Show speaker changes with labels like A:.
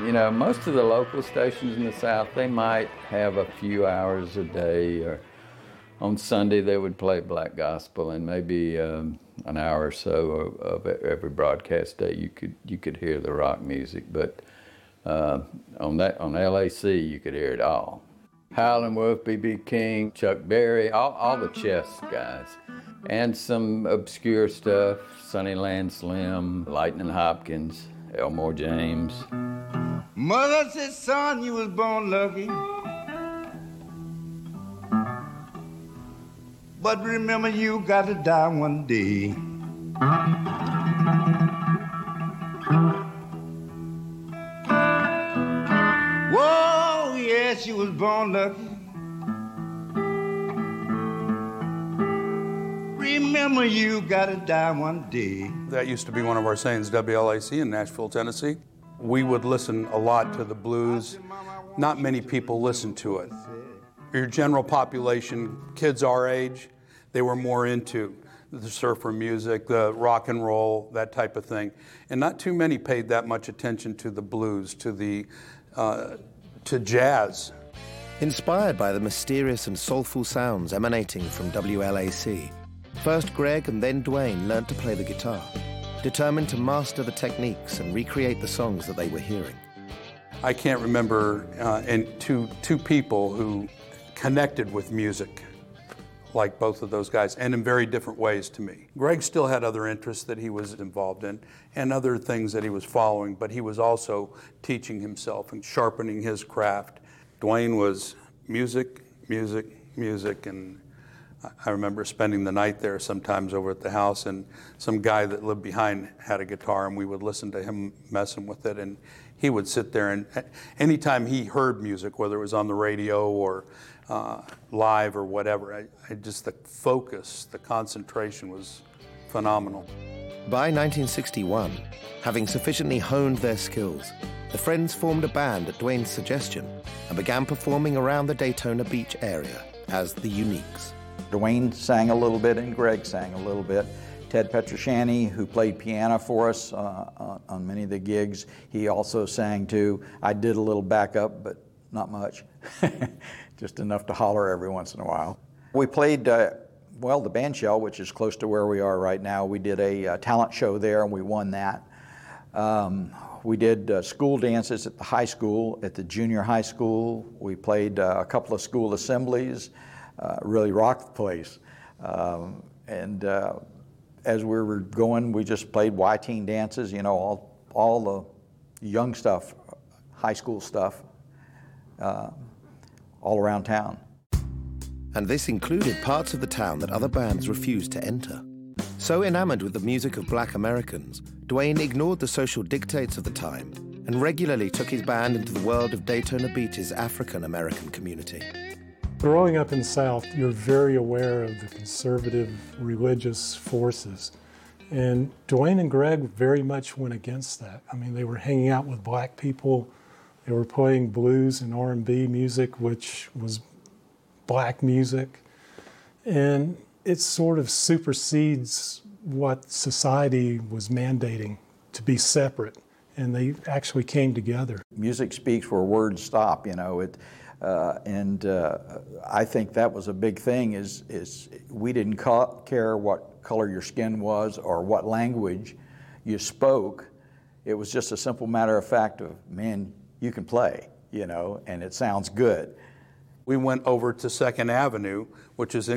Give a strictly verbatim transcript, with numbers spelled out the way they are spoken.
A: You know, most of the local stations in the South, they might have a few hours a day, or on Sunday they would play black gospel, and maybe um, an hour or so of, of every broadcast day you could you could hear the rock music. But uh, on that on L A C you could hear it all. Howlin' Wolf, B B King, Chuck Berry, all, all the chess guys. And some obscure stuff, Sunnyland Slim, Lightning Hopkins, Elmore James.
B: Mother said, son, you was born lucky. But remember, you got to die one day. Whoa, yes, you was born lucky. Remember, you got to die one day.
C: That used to be one of our sayings, W L A C in Nashville, Tennessee. We would listen a lot to the blues. Not many people listened to it. Your general population, kids our age, they were more into the surfer music, the rock and roll, that type of thing. And not too many paid that much attention to the blues, to the, uh, to jazz.
D: Inspired by the mysterious and soulful sounds emanating from W L A C, first Greg and then Duane learned to play the guitar, determined to master the techniques and recreate the songs that they were hearing.
C: I can't remember uh, and two, two people who connected with music like both of those guys, and in very different ways to me. Greg still had other interests that he was involved in and other things that he was following, but he was also teaching himself and sharpening his craft. Duane was music, music, music, and I remember spending the night there sometimes over at the house, and some guy that lived behind had a guitar, and we would listen to him messing with it, and he would sit there, and anytime he heard music, whether it was on the radio or uh, live or whatever, I, I just, the focus, the concentration was phenomenal.
D: By nineteen sixty-one, having sufficiently honed their skills, the friends formed a band at Duane's suggestion and began performing around the Daytona Beach area as the Uniques.
E: Duane sang a little bit and Greg sang a little bit. Ted Petrosciani, who played piano for us uh, on, on many of the gigs, he also sang too. I did a little backup, but not much. Just enough to holler every once in a while. We played, uh, well, the Bandshell, which is close to where we are right now. We did a uh, talent show there and we won that. Um, we did uh, school dances at the high school, at the junior high school. We played uh, a couple of school assemblies. Uh, really rocked the place. Um, and uh, as we were going, we just played Y-teen dances, you know, all, all the young stuff, high school stuff, uh, all around town.
D: And this included parts of the town that other bands refused to enter. So enamored with the music of black Americans, Duane ignored the social dictates of the time and regularly took his band into the world of Daytona Beach's African-American community.
F: Growing up in the South, you're very aware of the conservative religious forces. And Duane and Greg very much went against that. I mean, they were hanging out with black people. They were playing blues and R and B music, which was black music. And it sort of supersedes what society was mandating to be separate. And they actually came together.
E: Music speaks where words stop, you know. It, Uh, and uh, I think that was a big thing, is, is we didn't ca- care what color your skin was or what language you spoke. It was just a simple matter of fact of, man, you can play, you know, and it sounds good.
C: We went over to Second Avenue, which is in